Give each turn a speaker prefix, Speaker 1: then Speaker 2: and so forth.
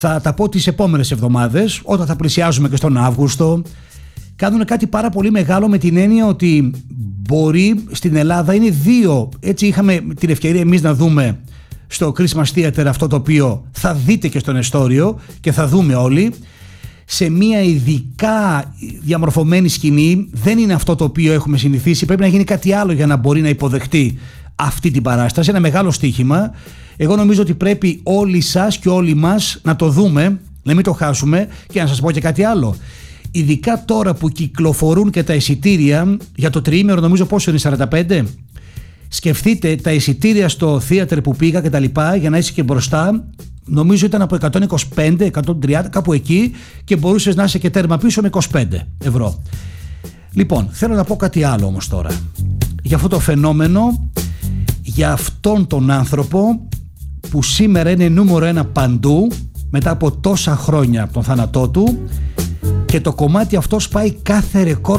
Speaker 1: Θα τα πω τις επόμενες εβδομάδες, όταν θα πλησιάζουμε και στον Αύγουστο. Κάνουν κάτι πάρα πολύ μεγάλο με την έννοια ότι μπορεί στην Ελλάδα, είναι δύο, έτσι είχαμε την ευκαιρία εμείς να δούμε στο Christmas Theater αυτό το οποίο θα δείτε και στον Εστόριο και θα δούμε όλοι, σε μια ειδικά διαμορφωμένη σκηνή. Δεν είναι αυτό το οποίο έχουμε συνηθίσει, πρέπει να γίνει κάτι άλλο για να μπορεί να υποδεχτεί αυτή την παράσταση, ένα μεγάλο στοίχημα. Εγώ νομίζω ότι πρέπει όλοι σας και όλοι μας να το δούμε, να μην το χάσουμε. Και να σας πω και κάτι άλλο, ειδικά τώρα που κυκλοφορούν και τα εισιτήρια για το τριήμερο, νομίζω πόσο είναι, 45. Σκεφτείτε τα εισιτήρια στο θέατρ που πήγα και τα λοιπά, για να είσαι και μπροστά, νομίζω ήταν από 125, 130, κάπου εκεί, και μπορούσες να είσαι και τέρμα πίσω με 25 ευρώ. Λοιπόν, θέλω να πω κάτι άλλο όμως τώρα, για αυτό το φαινόμενο, για αυτόν τον άνθρωπο που σήμερα είναι νούμερο 1 παντού, μετά από τόσα χρόνια από τον θάνατό του, και το κομμάτι αυτό σπάει κάθε ρεκόρ